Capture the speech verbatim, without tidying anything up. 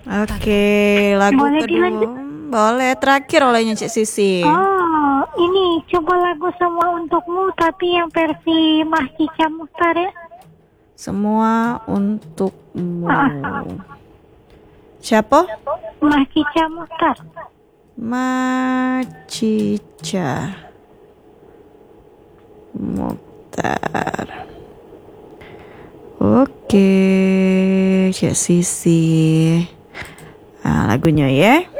Oke, lagu Boleh kedua. dilanjut? Boleh, terakhir olehnya Cik Sisi. Oh, ini coba lagu Semua Untukmu tapi yang versi Mas Cica Muchtar ya. Semua untukmu. Ah. Siapa? Mas Cica Muchtar. Macica Muchtar. Oke, Cik Sisi. Nah, lagunya ya.